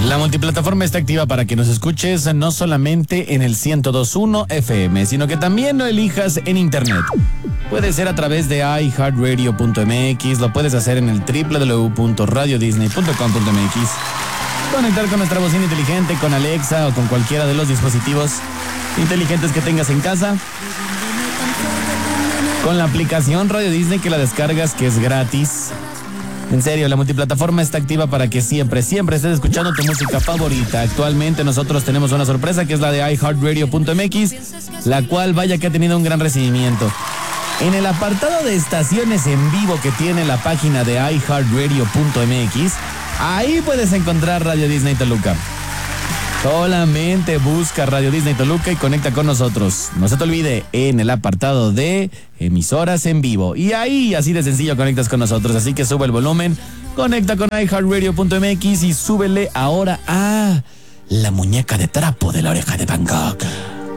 La multiplataforma está activa para que nos escuches no solamente en el 102.1 FM, sino que también lo elijas en internet. Puede ser a través de iHeartRadio.mx, lo puedes hacer en el www.radiodisney.com.mx, conectar con nuestra bocina inteligente, con Alexa o con cualquiera de los dispositivos inteligentes que tengas en casa, con la aplicación Radio Disney que la descargas, que es gratis. En serio, la multiplataforma está activa para que siempre estés escuchando tu música favorita. Actualmente nosotros tenemos una sorpresa que es la de iHeartRadio.mx, la cual vaya que ha tenido un gran recibimiento. En el apartado de estaciones en vivo que tiene la página de iHeartRadio.mx, ahí puedes encontrar Radio Disney Toluca. Solamente busca Radio Disney Toluca y conecta con nosotros. No se te olvide, en el apartado de emisoras en vivo. Y ahí, así de sencillo, conectas con nosotros. Así que sube el volumen, conecta con iHeartRadio.mx y súbele ahora a La Muñeca de Trapo de la Oreja de Van Gogh.